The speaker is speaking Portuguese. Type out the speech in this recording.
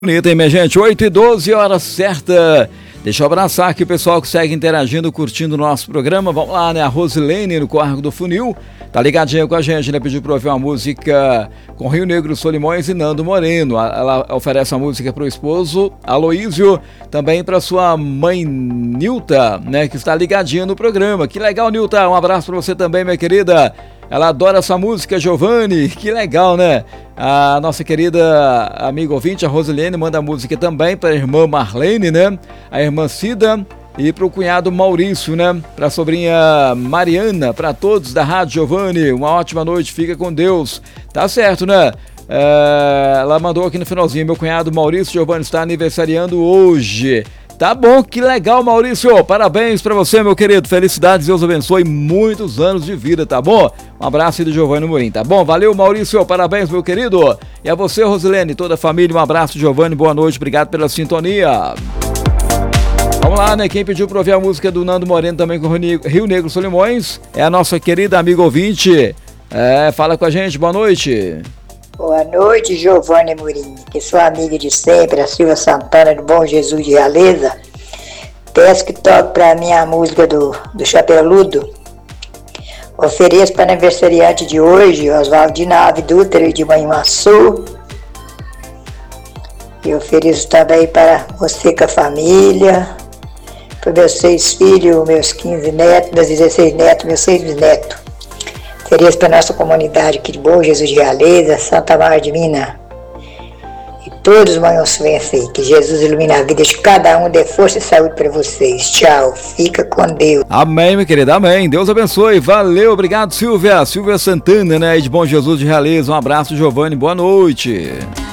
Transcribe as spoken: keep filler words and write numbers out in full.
Bonita, hein, minha gente? oito e doze, hora certa. Deixa eu abraçar aqui o pessoal que segue interagindo, curtindo o nosso programa. Vamos lá, né? A Rosilene, no Córrego do Funil, tá ligadinha com a gente, né? Pediu pra ouvir uma música com Rio Negro, Solimões e Nando Moreno. Ela oferece a música pro esposo Aloísio, também pra sua mãe Nilta, né? Que está ligadinha no programa. Que legal, Nilta. Um abraço pra você também, minha querida. Ela adora essa música, Giovanni, que legal, né? A nossa querida amiga ouvinte, a Rosilene, manda a música também para a irmã Marlene, né? A irmã Cida e para o cunhado Maurício, né? Para a sobrinha Mariana, para todos da Rádio Giovanni, uma ótima noite, fica com Deus. Tá certo, né? É, ela mandou aqui no finalzinho, meu cunhado Maurício Giovanni está aniversariando hoje. Tá bom, que legal, Maurício. Parabéns pra você, meu querido. Felicidades, Deus abençoe muitos anos de vida, tá bom? Um abraço aí do Giovanni Morim, tá bom? Valeu, Maurício. Parabéns, meu querido. E a você, Rosilene, toda a família, um abraço, Giovanni. Boa noite, obrigado pela sintonia. Vamos lá, né? Quem pediu pra ouvir a música do Nando Moreno também com Rio Negro Solimões é a nossa querida amiga ouvinte. É, fala com a gente, boa noite. Boa noite, Giovanni Murim, que sou amiga de sempre, a Silvia Santana do Bom Jesus de Realeza. Peço que toque para mim a música do, do Chapeludo. Ofereço para aniversariante de hoje, Oswaldina Ave Dutra de Manhuaçu. E ofereço também para você com a família, para meus seis filhos, meus quinze netos, meus dezesseis netos, meus seis bisnetos. Ofereço para a nossa comunidade aqui de Bom Jesus de Realeza, Santa Maria de Minas. E todos os manhuaçuenses aí, que Jesus ilumine a vida de cada um, dê força e saúde para vocês. Tchau, fica com Deus. Amém, minha querida, amém. Deus abençoe, valeu, obrigado, Silvia. Silvia Santana, né, de Bom Jesus de Realeza. Um abraço, Giovanni, boa noite.